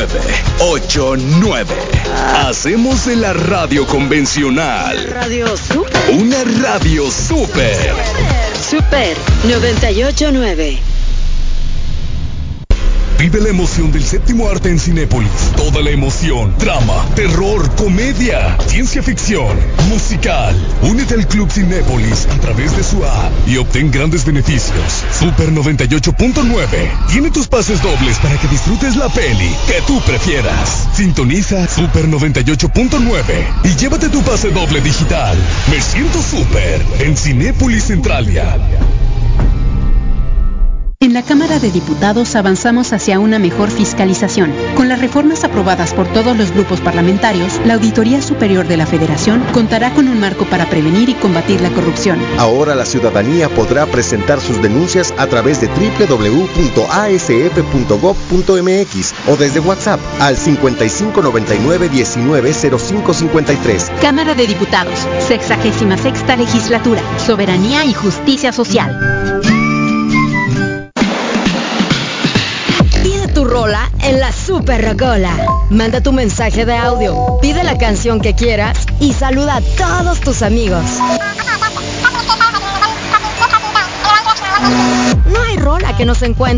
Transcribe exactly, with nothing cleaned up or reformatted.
nueve ocho nueve. Hacemos de la radio convencional Una radio super. una radio super. Super noventa y ocho punto nueve. Vive la emoción del séptimo arte en Cinépolis. Toda la emoción, drama, terror, comedia, ciencia ficción, musical. Únete al Club Cinépolis a través de su app y obtén grandes beneficios. Super noventa y ocho punto nueve tiene tus pases dobles para que disfrutes la peli que tú prefieras. Sintoniza Super noventa y ocho punto nueve y llévate tu pase doble digital. Me siento super en Cinépolis Centralia. En la Cámara de Diputados avanzamos hacia una mejor fiscalización. Con las reformas aprobadas por todos los grupos parlamentarios, la Auditoría Superior de la Federación contará con un marco para prevenir y combatir la corrupción. Ahora la ciudadanía podrá presentar sus denuncias a través de doble u doble u doble u punto a s f punto gob punto m x o desde WhatsApp al cincuenta y cinco noventa y nueve diecinueve cero cinco cincuenta y tres. Cámara de Diputados, sexagésima sexta legislatura, soberanía y justicia social. Tu rola en la Super Rocola. Manda tu mensaje de audio, pide la canción que quieras y saluda a todos tus amigos. No hay rola que no se encuentre